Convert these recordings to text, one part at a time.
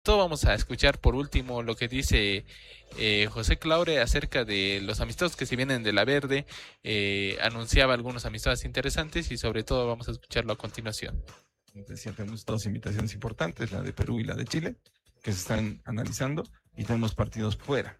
todo vamos a escuchar por último lo que dice José Claure acerca de los amistosos que se vienen de la Verde. Anunciaba algunos amistosos interesantes y sobre todo vamos a escucharlo a continuación. Como decía, tenemos dos invitaciones importantes, la de Perú y la de Chile, que se están analizando, y tenemos partidos fuera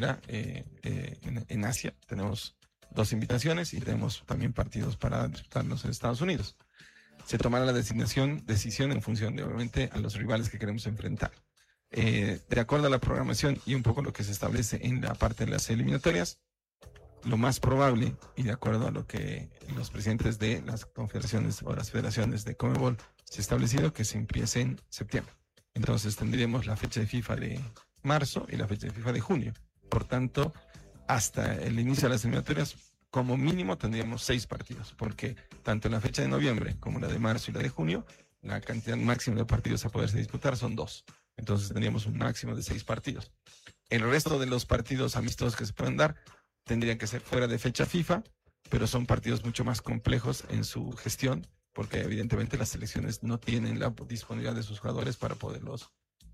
en Asia. Tenemos dos invitaciones y tenemos también partidos para disputarnos en Estados Unidos. Se tomará la decisión en función de, obviamente, a los rivales que queremos enfrentar. De acuerdo a la programación y un poco lo que se establece en la parte de las eliminatorias, lo más probable, y de acuerdo a lo que los presidentes de las confederaciones o las federaciones de CONMEBOL se ha establecido, que se empiece en septiembre. Entonces tendríamos la fecha de FIFA de marzo y la fecha de FIFA de junio. Por tanto, hasta el inicio de las eliminatorias, como mínimo tendríamos 6 partidos, porque tanto en la fecha de noviembre como la de marzo y la de junio, la cantidad máxima de partidos a poderse disputar son 2. Entonces tendríamos un máximo de 6 partidos. El resto de los partidos amistosos que se pueden dar tendrían que ser fuera de fecha FIFA, pero son partidos mucho más complejos en su gestión, porque evidentemente las selecciones no tienen la disponibilidad de sus jugadores para poderlos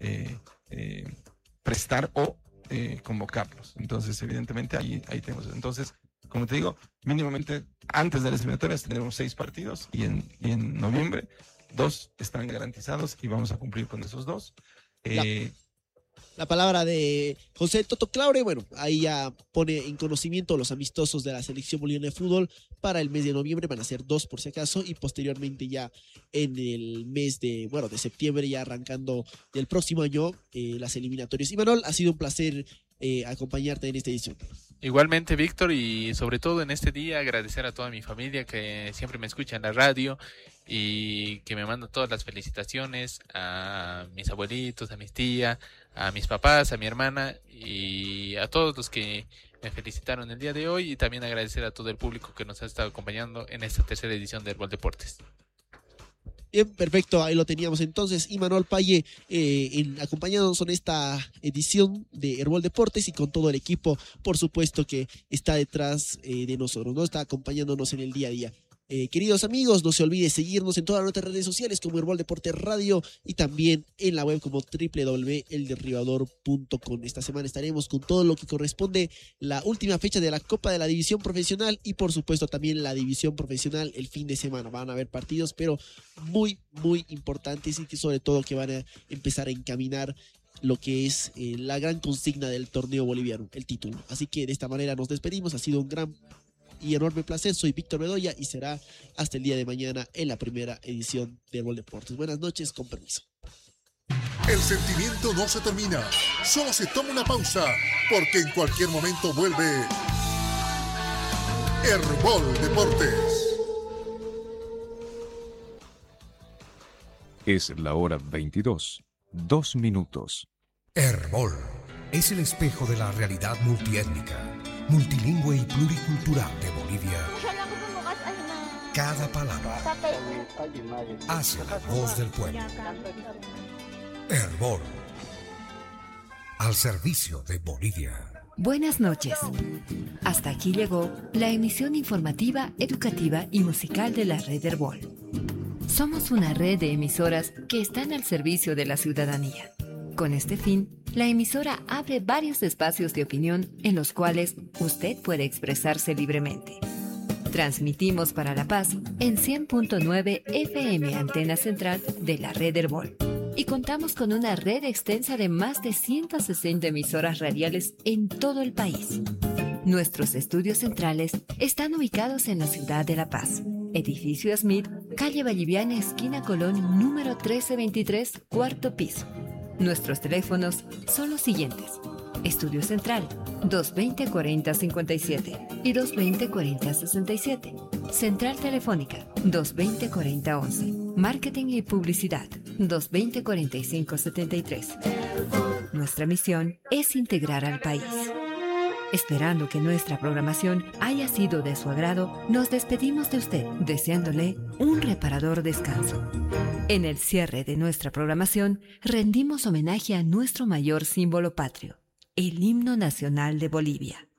prestar o convocarlos. Entonces, evidentemente, ahí tenemos. Entonces, como te digo, mínimamente antes de las eliminatorias tendremos 6 partidos y en noviembre 2 están garantizados y vamos a cumplir con esos 2. La palabra de José Toto Claure, bueno, ahí ya pone en conocimiento los amistosos de la selección boliviana de fútbol para el mes de noviembre, van a ser 2 por si acaso, y posteriormente ya en el mes de septiembre, ya arrancando del próximo año, las eliminatorias. Y Manuel, ha sido un placer acompañarte en esta edición. Igualmente, Víctor, y sobre todo en este día agradecer a toda mi familia que siempre me escucha en la radio y que me manda todas las felicitaciones, a mis abuelitos, a mis tías, a mis papás, a mi hermana y a todos los que me felicitaron el día de hoy, y también agradecer a todo el público que nos ha estado acompañando en esta tercera edición de Herbol Deportes. Bien, perfecto, ahí lo teníamos entonces. Imanol Paye acompañándonos en esta edición de Herbol Deportes y con todo el equipo, por supuesto, que está detrás de nosotros, ¿no? Está acompañándonos en el día a día. Queridos amigos, no se olvide seguirnos en todas nuestras redes sociales como Herbol Deportes Radio y también en la web como www.elderribador.com. Esta semana estaremos con todo lo que corresponde la última fecha de la Copa de la División Profesional y por supuesto también la División Profesional el fin de semana. Van a haber partidos pero muy importantes y que sobre todo que van a empezar a encaminar lo que es la gran consigna del torneo boliviano, el título. Así que de esta manera nos despedimos. Ha sido un gran y enorme placer. Soy Víctor Bedoya y será hasta el día de mañana en la primera edición de Herbol Deportes. Buenas noches, con permiso. El sentimiento no se termina, solo se toma una pausa, porque en cualquier momento vuelve Herbol Deportes. Es la hora 22, 2 minutos. Herbol es el espejo de la realidad multiétnica, multilingüe y pluricultural de Bolivia. Cada palabra hace la voz del pueblo. Herbol, al servicio de Bolivia. Buenas noches. Hasta aquí llegó la emisión informativa, educativa y musical de la red Herbol. Somos una red de emisoras que están al servicio de la ciudadanía. Con este fin, la emisora abre varios espacios de opinión en los cuales usted puede expresarse libremente. Transmitimos para La Paz en 100.9 FM Antena Central de la red Herbol. Y contamos con una red extensa de más de 160 emisoras radiales en todo el país. Nuestros estudios centrales están ubicados en la ciudad de La Paz. Edificio Smith, calle Valliviana, esquina Colón, número 1323, cuarto piso. Nuestros teléfonos son los siguientes. Estudio Central, 220-4057 y 220-4067. Central Telefónica, 220-4011. Marketing y Publicidad, 220-4573. Nuestra misión es integrar al país. Esperando que nuestra programación haya sido de su agrado, nos despedimos de usted, deseándole un reparador descanso. En el cierre de nuestra programación, rendimos homenaje a nuestro mayor símbolo patrio, el himno nacional de Bolivia.